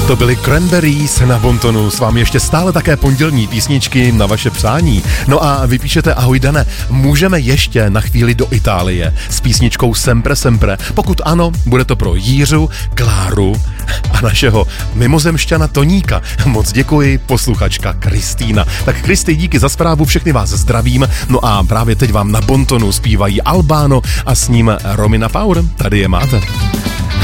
To byly Cranberries na Bontonu, s vámi ještě stále také pondělní písničky na vaše přání. No a vy píšete: ahoj Dane, můžeme ještě na chvíli do Itálie s písničkou Sempre Sempre? Pokud ano, bude to pro Jířu, Kláru a našeho mimozemšťana Toníka. Moc děkuji, posluchačka Kristýna. Tak Kristi, díky za zprávu, všechny vás zdravím. No a právě teď vám na Bontonu zpívají Albano a s ním Romina Power. Tady je máte.